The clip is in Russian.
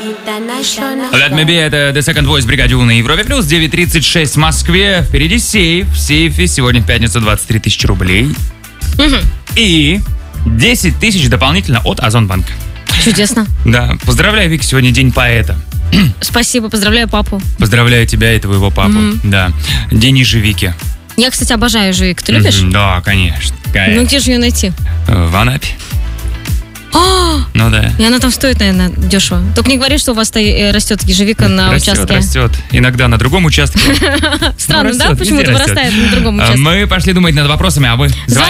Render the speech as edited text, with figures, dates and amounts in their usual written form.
Let Me Be, это The Second Voice, бригаде У на Европе плюс, 9:36 в Москве. Впереди сейф. В сейфе сегодня в пятницу 23 тысячи рублей. И 10 тысяч дополнительно от Озонбанка. Чудесно. Да, поздравляю, Вика, сегодня день поэта. Спасибо, поздравляю папу. Поздравляю тебя и твоего папу. Да. День ежевики. Я, кстати, обожаю ежевику. Ты любишь? Да, конечно. Ну где же ее найти? В Анапе. Ну да. И она там стоит, наверное, дешево. Только не говори, что у вас растет ежевика на участке. Растет. Иногда на другом участке. Странно, да? Почему-то вырастает на другом участке. Мы пошли думать над вопросами, а вы звоните.